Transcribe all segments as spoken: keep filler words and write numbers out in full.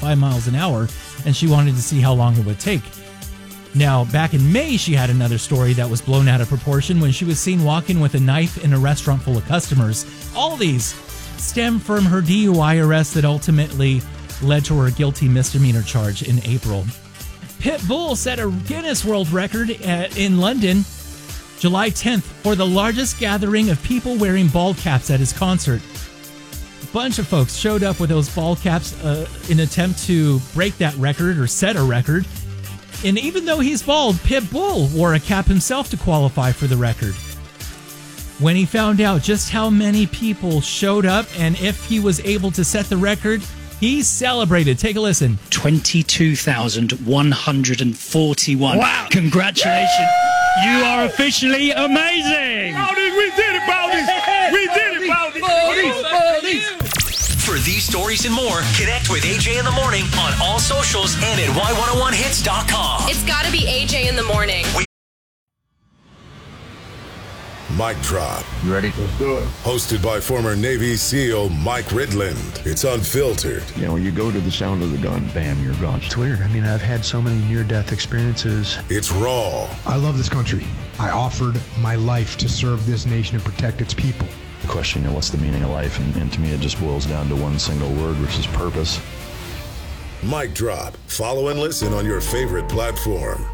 five miles an hour, and she wanted to see how long it would take. Now, back in May, she had another story that was blown out of proportion when she was seen walking with a knife in a restaurant full of customers. All these stem from her D U I arrest that ultimately led to her guilty misdemeanor charge in April. Pitbull set a Guinness World Record at, in London, July tenth, for the largest gathering of people wearing bald caps at his concert. A bunch of folks showed up with those bald caps uh, in an attempt to break that record or set a record. And even though he's bald, Pitbull wore a cap himself to qualify for the record. When he found out just how many people showed up and if he was able to set the record, he celebrated. Take a listen. twenty-two thousand one hundred forty-one. Wow. Congratulations. You are officially amazing. Baldies, we did it, Baldies. We did it, Baldies. Baldies. For these stories and more, connect with A J in the Morning on all socials and at Y one oh one hits dot com. It's got to be A J in the Morning. We- Mic Drop. You ready? Let's do it. Hosted by former Navy SEAL Mike Ridland. It's unfiltered. You know, you go to the sound of the gun, bam, you're gone. It's weird. I mean, I've had so many near-death experiences. It's raw. I love this country. I offered my life to serve this nation and protect its people. The question, you know, what's the meaning of life? And, and to me, it just boils down to one single word, which is purpose. Mic Drop. Follow and listen on your favorite platform.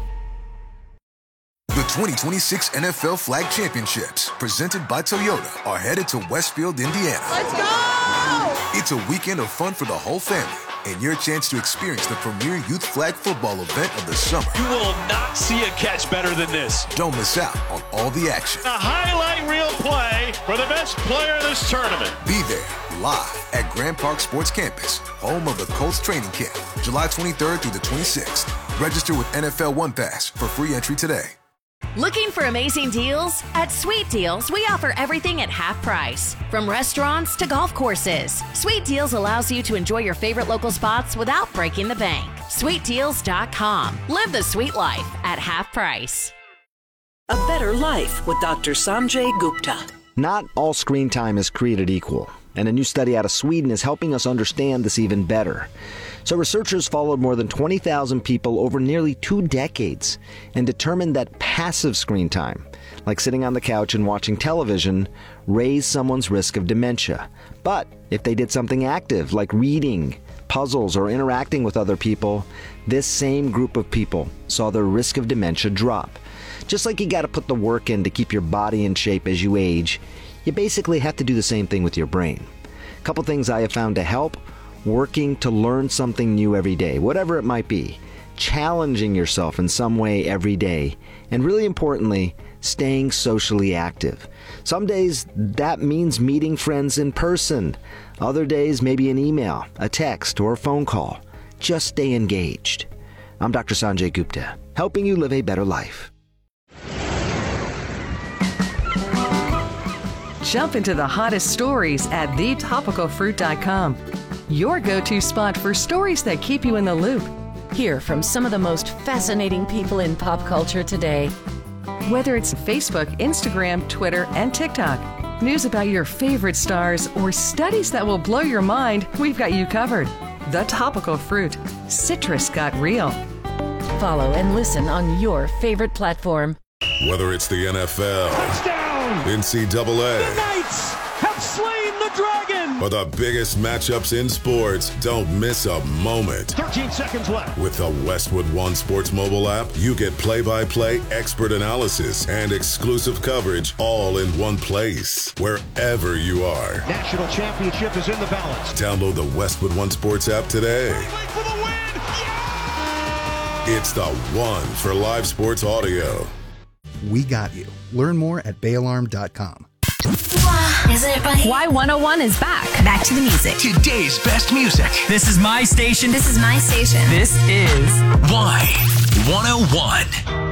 The twenty twenty-six N F L Flag Championships, presented by Toyota, are headed to Westfield, Indiana. Let's go! It's a weekend of fun for the whole family and your chance to experience the premier youth flag football event of the summer. You will not see a catch better than this. Don't miss out on all the action. A highlight reel play for the best player in this tournament. Be there live at Grand Park Sports Campus, home of the Colts training camp, July twenty-third through the twenty-sixth. Register with N F L One Pass for free entry today. Looking for amazing deals? At Sweet Deals, we offer everything at half price. From restaurants to golf courses, Sweet Deals allows you to enjoy your favorite local spots without breaking the bank. sweet deals dot com. Live the sweet life at half price. A better life with Doctor Sanjay Gupta. Not all screen time is created equal, and a new study out of Sweden is helping us understand this even better. So researchers followed more than twenty thousand people over nearly two decades and determined that passive screen time, like sitting on the couch and watching television, raised someone's risk of dementia. But if they did something active, like reading, puzzles, or interacting with other people, this same group of people saw their risk of dementia drop. Just like you got to put the work in to keep your body in shape as you age, you basically have to do the same thing with your brain. A couple things I have found to help: working to learn something new every day, whatever it might be, challenging yourself in some way every day, and really importantly, staying socially active. Some days that means meeting friends in person. Other days, maybe an email, a text, or a phone call. Just stay engaged. I'm Doctor Sanjay Gupta, helping you live a better life. Jump into the hottest stories at the topical fruit dot com. Your go-to spot for stories that keep you in the loop. Hear from some of the most fascinating people in pop culture today. Whether it's Facebook, Instagram, Twitter, and TikTok, news about your favorite stars, or studies that will blow your mind, we've got you covered. The Topical Fruit. Citrus got real. Follow and listen on your favorite platform. Whether it's the N F L, Touchdown! N C double A, The Knights have slain the dragon! or the biggest matchups in sports, don't miss a moment. thirteen seconds left. With the Westwood One Sports mobile app, you get play-by-play, expert analysis, and exclusive coverage all in one place, wherever you are. National championship is in the balance. Download the Westwood One Sports app today. For the win! It's the one for live sports audio. We got you. Learn more at bay alarm dot com. Isn't it funny? Y one oh one is back. Back to the music. Today's best music. This is my station. This is my station. This is Y one oh one.